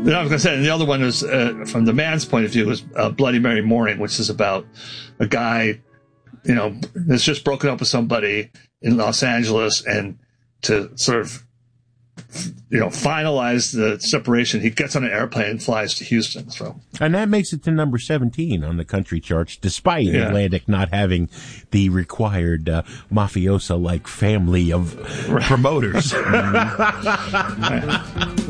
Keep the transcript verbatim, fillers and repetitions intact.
No, I was going to say, and the other one is, uh, from the man's point of view, is uh, Bloody Mary Morning, which is about a guy, you know, that's just broken up with somebody in Los Angeles, and to sort of, you know, finalize the separation, he gets on an airplane and flies to Houston. So, and that makes it to number seventeen on the country charts, despite Yeah. Atlantic not having the required uh, mafioso-like family of Right. promoters. Right.